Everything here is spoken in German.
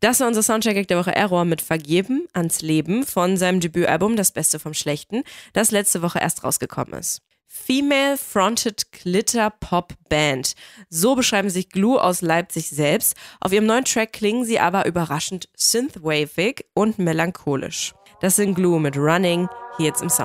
Das war unser Soundcheck der Woche. Error mit Vergeben ans Leben von seinem Debütalbum Das Beste vom Schlechten, das letzte Woche erst rausgekommen ist. Female-Fronted Glitter-Pop-Band. So beschreiben sich Glue aus Leipzig selbst. Auf ihrem neuen Track klingen sie aber überraschend synthwavig und melancholisch. Das sind Glue mit Running, hier jetzt im Sound.